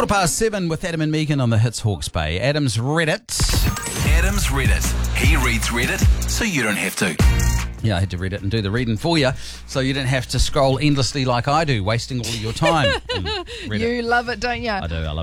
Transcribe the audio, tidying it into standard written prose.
7:15 with Adam and Megan on the Hits Hawke's Bay. Adam's read it. Adam's read it. He reads Reddit, so you don't have to. Yeah, I had to read it and do the reading for you, so you didn't have to scroll endlessly like I do, wasting all of your time. You love it, don't you? I do, I love it.